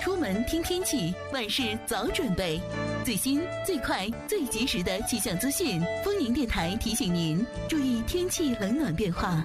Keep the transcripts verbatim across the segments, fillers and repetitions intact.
出门听天气，万事早准备。最新、最快、最及时的气象资讯，丰宁电台提醒您注意天气冷暖变化。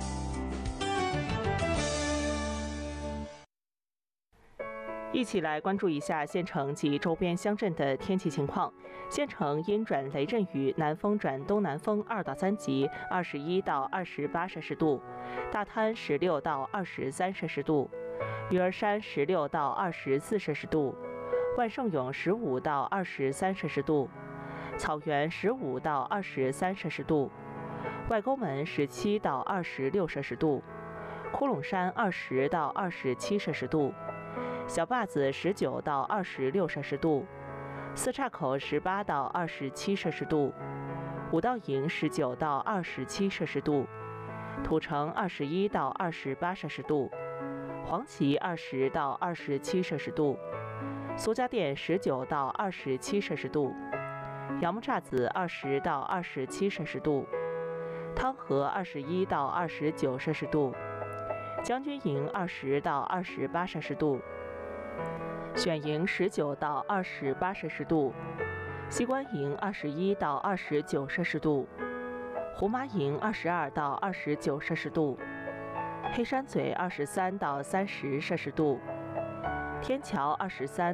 一起来关注一下县城及周边乡镇的天气情况。县城阴转雷阵雨，南风转东南风二到三级，二十一到二十八摄氏度；大滩十六到二十三摄氏度；鱼儿山十六到二十四摄氏度；万盛涌十五到二十三摄氏度；草原十五到二十三摄氏度；外沟门十七到二十六摄氏度；窟窿山二十到二十七摄氏度。小坝子十九到二十六摄氏度，四岔口十八到二十七摄氏度，五道营十九到二十七摄氏度，土城二十一到二十八摄氏度，黄岐二十到二十七摄氏度，苏家店十九到二十七摄氏度，杨木栅子二十到二十七摄氏度，汤河二十一到二十九摄氏度，将军营二十到二十八摄氏度。选营十九到二十八摄氏度，西关营二十一到二十九摄氏度，胡麻营二十二到二十九摄氏度，黑山嘴二十三到三十摄氏度，天桥二十三